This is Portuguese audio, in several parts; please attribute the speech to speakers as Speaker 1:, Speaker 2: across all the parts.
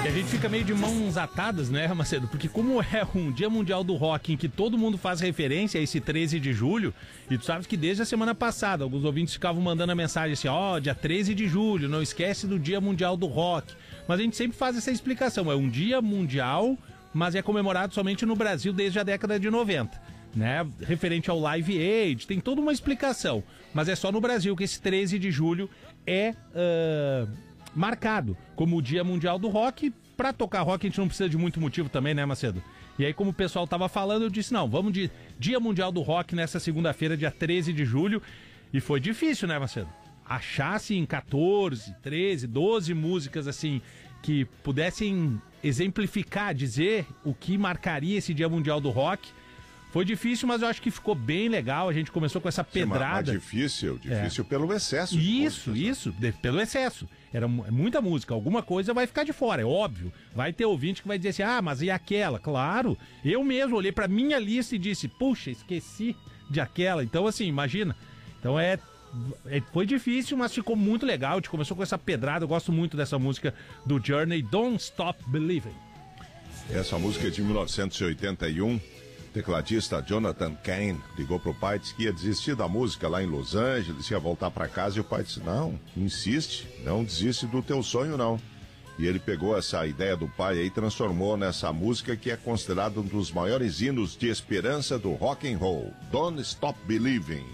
Speaker 1: E a gente fica meio de mãos atadas, né, Macedo? Porque como é um Dia Mundial do Rock em que todo mundo faz referência a esse 13 de julho, e tu sabes que desde a semana passada alguns ouvintes ficavam mandando a mensagem assim, dia 13 de julho, não esquece do Dia Mundial do Rock. Mas a gente sempre faz essa explicação, é um dia mundial, mas é comemorado somente no Brasil desde a década de 90. Né, referente ao Live Aid, tem toda uma explicação, mas é só no Brasil que esse 13 de julho é marcado como o Dia Mundial do Rock. Pra tocar rock a gente não precisa de muito motivo também, né, Macedo? E aí, como o pessoal tava falando, eu disse, não, vamos de Dia Mundial do Rock nessa segunda-feira, dia 13 de julho, e foi difícil, né, Macedo? Achar, assim, 14, 13, 12 músicas, assim, que pudessem exemplificar, dizer o que marcaria esse Dia Mundial do Rock. Foi difícil, mas eu acho que ficou bem legal. A gente começou com essa pedrada.
Speaker 2: Mas difícil pelo excesso.
Speaker 1: Pelo excesso. Era muita música. Alguma coisa vai ficar de fora, é óbvio. Vai ter ouvinte que vai dizer assim, mas e aquela? Claro. Eu mesmo olhei pra minha lista e disse, puxa, esqueci de aquela. Então, assim, imagina. Então foi difícil, mas ficou muito legal. A gente começou com essa pedrada. Eu gosto muito dessa música do Journey, Don't Stop Believing.
Speaker 2: Essa música é de 1981. Tecladista Jonathan Cain ligou pro pai, disse que ia desistir da música lá em Los Angeles, ia voltar para casa, e o pai disse, não, insiste, não desiste do teu sonho não. E ele pegou essa ideia do pai aí e transformou nessa música que é considerada um dos maiores hinos de esperança do rock and roll, Don't Stop Believing.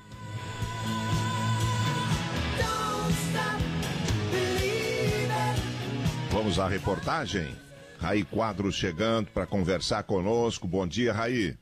Speaker 2: Vamos à reportagem. Raí Quadros chegando para conversar conosco. Bom dia, Raí.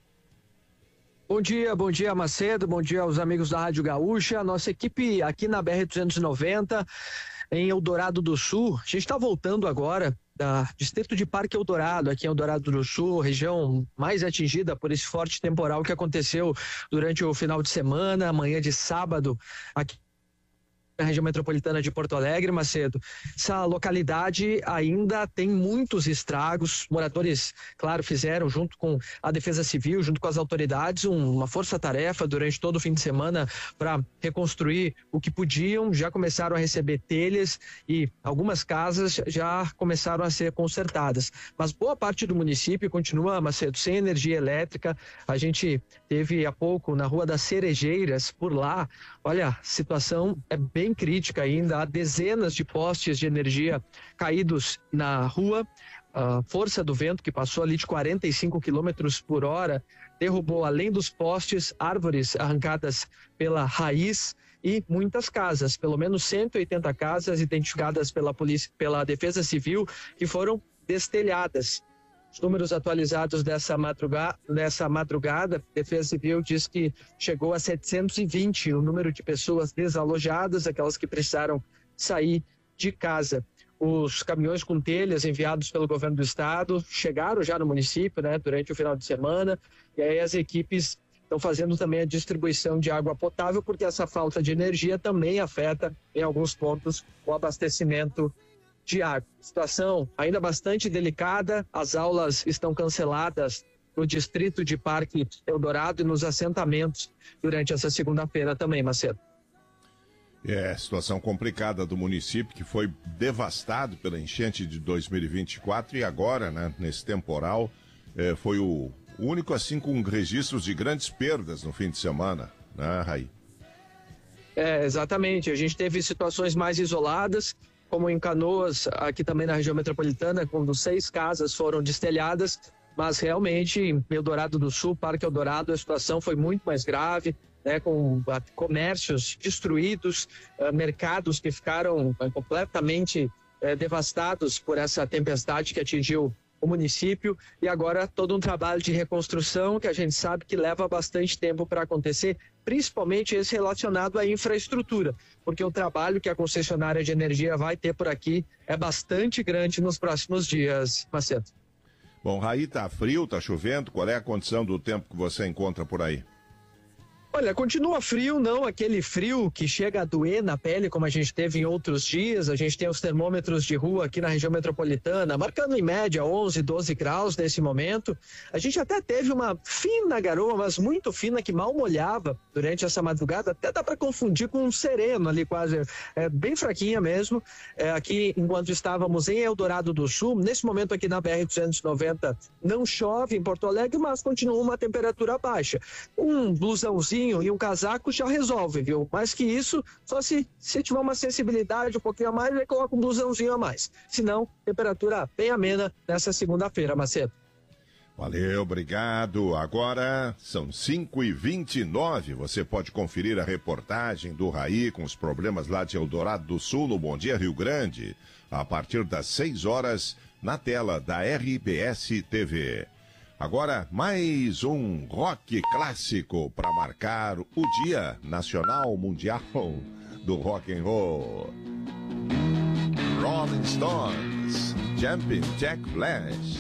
Speaker 3: Bom dia, Macedo. Bom dia aos amigos da Rádio Gaúcha. Nossa equipe aqui na BR-290, em Eldorado do Sul. A gente está voltando agora da Distrito de Parque Eldorado, aqui em Eldorado do Sul, região mais atingida por esse forte temporal que aconteceu durante o final de semana, manhã de sábado, aqui na região metropolitana de Porto Alegre, Macedo. Essa localidade ainda tem muitos estragos. Moradores, claro, fizeram junto com a Defesa Civil, junto com as autoridades, uma força-tarefa durante todo o fim de semana para reconstruir o que podiam. Já começaram a receber telhas e algumas casas já começaram a ser consertadas. Mas boa parte do município continua, Macedo, sem energia elétrica. A gente teve há pouco na Rua das Cerejeiras, por lá. Olha, a situação é bem crítica ainda, há dezenas de postes de energia caídos na rua. A força do vento, que passou ali de 45 quilômetros por hora, derrubou, além dos postes, árvores arrancadas pela raiz e muitas casas, pelo menos 180 casas identificadas pela polícia, pela Defesa Civil, que foram destelhadas. Os números atualizados dessa madrugada, a Defesa Civil diz que chegou a 720 o número de pessoas desalojadas, aquelas que precisaram sair de casa. Os caminhões com telhas enviados pelo governo do estado chegaram já no município, né, durante o final de semana, e aí as equipes estão fazendo também a distribuição de água potável, porque essa falta de energia também afeta, em alguns pontos, o abastecimento de água. Situação ainda bastante delicada, as aulas estão canceladas no distrito de Parque Eldorado e nos assentamentos durante essa segunda-feira também, Macedo.
Speaker 2: Situação complicada do município, que foi devastado pela enchente de 2024 e agora, né, nesse temporal, foi o único assim com registros de grandes perdas no fim de semana, né, Raí?
Speaker 3: Exatamente, a gente teve situações mais isoladas, como em Canoas, aqui também na região metropolitana, quando 6 casas foram destelhadas, mas realmente em Eldorado do Sul, Parque Eldorado, a situação foi muito mais grave, né, com comércios destruídos, mercados que ficaram completamente devastados por essa tempestade que atingiu o município, e agora todo um trabalho de reconstrução que a gente sabe que leva bastante tempo para acontecer, principalmente esse relacionado à infraestrutura, porque o trabalho que a concessionária de energia vai ter por aqui é bastante grande nos próximos dias, Macedo.
Speaker 2: Bom, Raí, tá frio, tá chovendo, qual é a condição do tempo que você encontra por aí?
Speaker 3: Olha, continua frio, não aquele frio que chega a doer na pele como a gente teve em outros dias. A gente tem os termômetros de rua aqui na região metropolitana, marcando em média 11, 12 graus nesse momento. A gente até teve uma fina garoa, mas muito fina, que mal molhava durante essa madrugada. Até dá para confundir com um sereno ali, quase. É bem fraquinha mesmo. Aqui, enquanto estávamos em Eldorado do Sul, nesse momento aqui na BR-290, não chove em Porto Alegre, mas continua uma temperatura baixa. Um blusãozinho e um casaco já resolve, viu? Mais que isso, só se tiver uma sensibilidade um pouquinho a mais, aí coloca um blusãozinho a mais. Se não, temperatura bem amena nessa segunda-feira, Macedo.
Speaker 2: Valeu, obrigado. Agora são 5h29. Você pode conferir a reportagem do Raí com os problemas lá de Eldorado do Sul, no Bom Dia Rio Grande, a partir das 6 horas, na tela da RBS TV. Agora, mais um rock clássico para marcar o Dia Nacional Mundial do Rock and Roll. Rolling Stones, Jumping Jack Flash.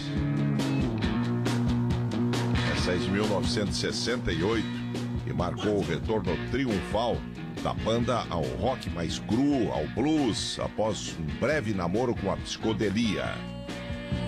Speaker 2: Essa é de 1968 e marcou o retorno triunfal da banda ao rock mais cru, ao blues, após um breve namoro com a psicodelia.